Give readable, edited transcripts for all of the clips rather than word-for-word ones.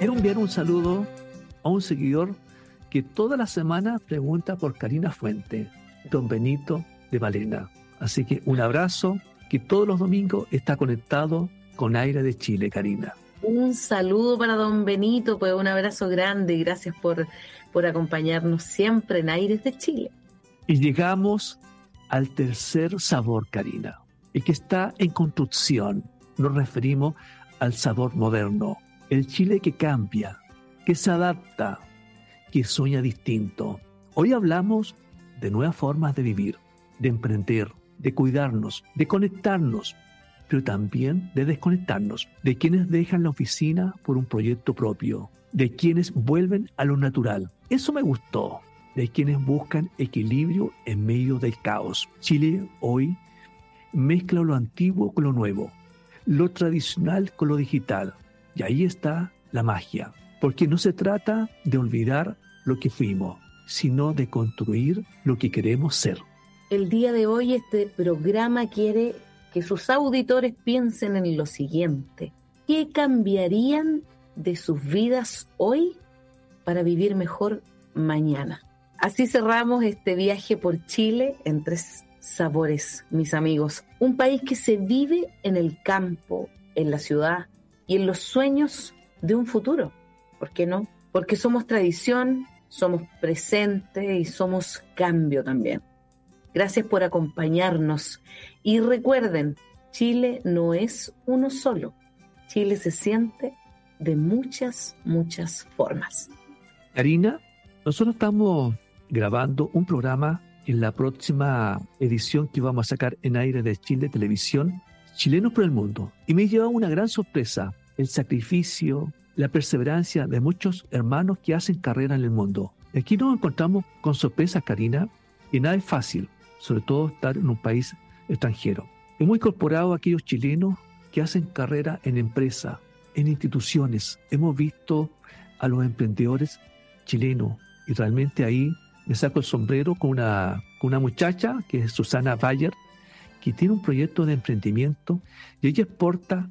Quiero enviar un saludo a un seguidor que toda la semana pregunta por Karina Fuente, don Benito de Malena. Así que un abrazo, que todos los domingos está conectado con Aire de Chile, Karina. Un saludo para don Benito, pues un abrazo grande y gracias por acompañarnos siempre en Aires de Chile. Y llegamos al tercer sabor, Karina, y que está en construcción. Nos referimos al sabor moderno, el Chile que cambia, que se adapta, que sueña distinto. Hoy hablamos de nuevas formas de vivir, de emprender, de cuidarnos, de conectarnos, pero también de desconectarnos, de quienes dejan la oficina por un proyecto propio, de quienes vuelven a lo natural. Eso me gustó, de quienes buscan equilibrio en medio del caos. Chile hoy mezcla lo antiguo con lo nuevo, lo tradicional con lo digital. Y ahí está la magia, porque no se trata de olvidar lo que fuimos, sino de construir lo que queremos ser. El día de hoy este programa quiere que sus auditores piensen en lo siguiente: ¿qué cambiarían de sus vidas hoy para vivir mejor mañana? Así cerramos este viaje por Chile en 3 sabores, mis amigos. Un país que se vive en el campo, en la ciudad y en los sueños de un futuro. ¿Por qué no? Porque somos tradición, somos presente y somos cambio también. Gracias por acompañarnos. Y recuerden, Chile no es uno solo. Chile se siente de muchas, muchas formas. Karina, nosotros estamos grabando un programa en la próxima edición que vamos a sacar en Aire de Chile Televisión, Chilenos por el Mundo. Y me lleva una gran sorpresa, el sacrificio, la perseverancia de muchos hermanos que hacen carrera en el mundo. Aquí nos encontramos con sorpresas, Karina, y nada es fácil, sobre todo estar en un país extranjero. Hemos incorporado a aquellos chilenos que hacen carrera en empresas, en instituciones. Hemos visto a los emprendedores chilenos y realmente ahí me saco el sombrero con una muchacha que es Susana Bayer, que tiene un proyecto de emprendimiento y ella exporta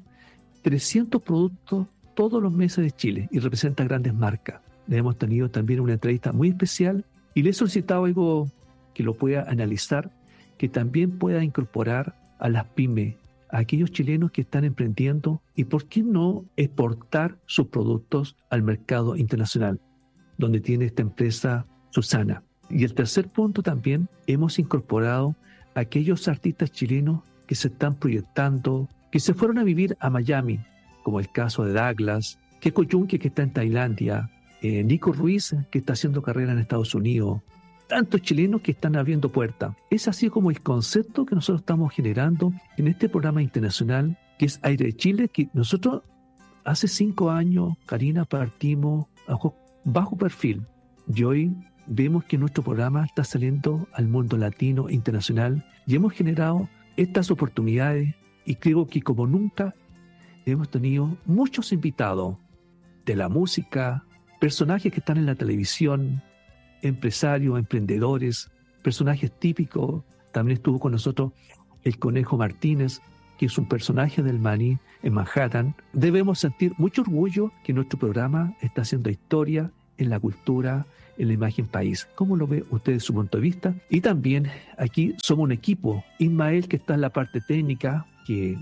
300 productos todos los meses de Chile y representa grandes marcas. Le hemos tenido también una entrevista muy especial y le he solicitado algo que lo pueda analizar, que también pueda incorporar a las pymes, a aquellos chilenos que están emprendiendo y por qué no exportar sus productos al mercado internacional, donde tiene esta empresa Susana. Y el tercer punto también, hemos incorporado a aquellos artistas chilenos que se están proyectando, que se fueron a vivir a Miami, como el caso de Douglas, Keko Yunque, que está en Tailandia, Nico Ruiz, que está haciendo carrera en Estados Unidos, tantos chilenos que están abriendo puertas. Es así como el concepto que nosotros estamos generando en este programa internacional, que es Aire de Chile, que nosotros hace 5 años, Karina, partimos bajo perfil. Y hoy vemos que nuestro programa está saliendo al mundo latino e internacional y hemos generado estas oportunidades y creo que como nunca hemos tenido muchos invitados de la música, personajes que están en la televisión, empresarios, emprendedores, personajes típicos. También estuvo con nosotros el Conejo Martínez, que es un personaje del Maní en Manhattan. Debemos sentir mucho orgullo que nuestro programa está haciendo historia en la cultura, en la imagen país. ¿Cómo lo ve usted desde su punto de vista? Y también aquí somos un equipo. Ismael, que está en la parte técnica, que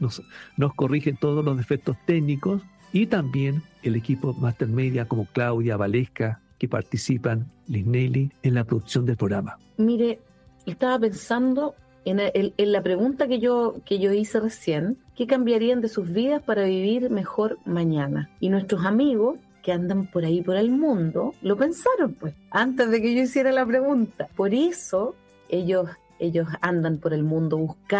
nos corrige todos los defectos técnicos, y también el equipo Master Media como Claudia, Valesca, que participan, Liz Nelly, en la producción del programa. Mire, estaba pensando en la pregunta que yo hice recién: ¿qué cambiarían de sus vidas para vivir mejor mañana? Y nuestros amigos que andan por ahí por el mundo lo pensaron, pues, antes de que yo hiciera la pregunta. Por eso ellos andan por el mundo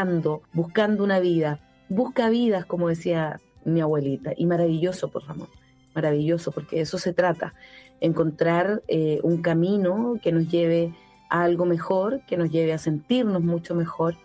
buscando una vida. Busca vidas, como decía mi abuelita, y maravilloso, por Ramón, maravilloso, porque de eso se trata, encontrar un camino que nos lleve a algo mejor, que nos lleve a sentirnos mucho mejor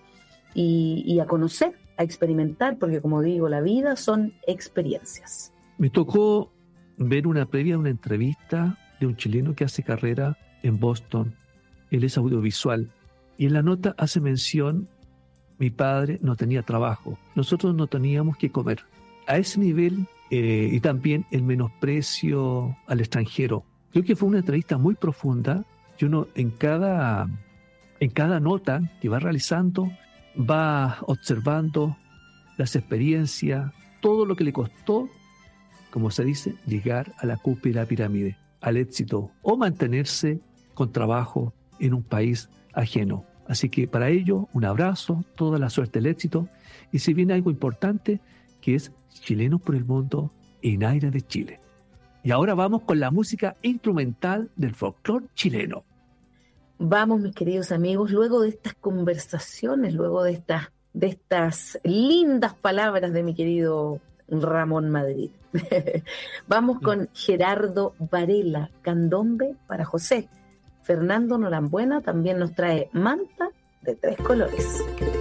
y a conocer, a experimentar, porque como digo, la vida son experiencias. Me tocó ver una previa de una entrevista de un chileno que hace carrera en Boston. Él es audiovisual y en la nota hace mención: mi padre no tenía trabajo, nosotros no teníamos que comer. A ese nivel y también el menosprecio al extranjero. Creo que fue una entrevista muy profunda y uno en cada nota que va realizando va observando las experiencias, todo lo que le costó, como se dice, llegar a la cúspide de la pirámide, al éxito o mantenerse con trabajo en un país ajeno. Así que para ello, un abrazo, toda la suerte del éxito y si viene algo importante que es Chilenos por el Mundo en Aire de Chile. Y ahora vamos con la música instrumental del folclore chileno. Vamos, mis queridos amigos, luego de estas conversaciones, luego de estas lindas palabras de mi querido Ramón Madrid. Vamos con Gerardo Varela, Candombe para José. Fernando Norambuena también nos trae Manta de 3 colores.